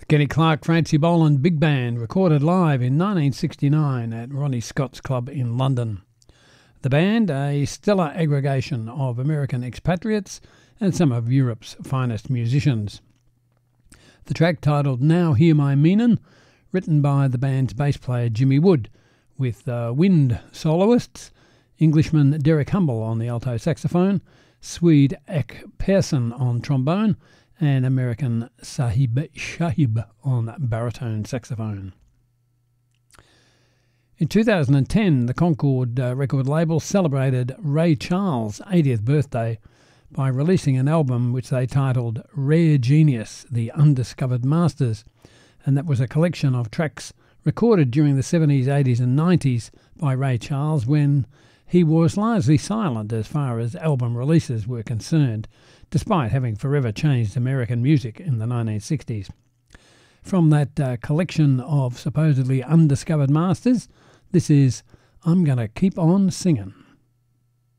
Kenny Clarke, Francie Boland Big Band, recorded live in 1969 at Ronnie Scott's Club in London. The band, a stellar aggregation of American expatriates and some of Europe's finest musicians. The track, titled Now Hear My Meanin', written by the band's bass player Jimmy Wood, with wind soloists, Englishman Derek Humble on the alto saxophone, Swede Ek Persson on trombone, and American Sahib Shahib on baritone saxophone. In 2010, the Concord record label celebrated Ray Charles' 80th birthday by releasing an album which they titled Rare Genius, The Undiscovered Masters, and that was a collection of tracks recorded during the 70s, 80s and 90s by Ray Charles when he was largely silent as far as album releases were concerned, despite having forever changed American music in the 1960s. From that collection of supposedly undiscovered masters, this is I'm Gonna Keep On Singin'.